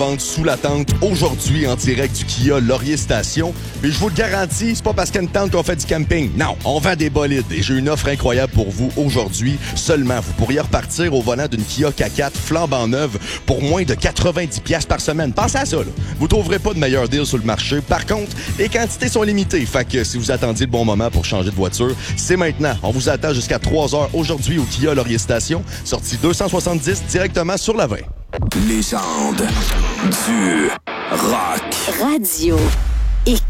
vente sous la tente aujourd'hui en direct du Kia Laurier Station. Mais je vous le garantis, c'est pas parce qu'il y a une tente qu'on fait du camping. Non, on vend des bolides et j'ai une offre incroyable pour vous aujourd'hui. Seulement, vous pourriez repartir au volant d'une Kia K4 flambant neuve pour moins de 90$ par semaine. Pensez à ça, là. Vous trouverez pas de meilleur deal sur le marché. Par contre, les quantités sont limitées. Fait que si vous attendiez le bon moment pour changer de voiture, c'est maintenant. On vous attend jusqu'à 3h aujourd'hui au Kia Laurier Station, sortie 270 directement sur la 20. Légende du rock. Radio X.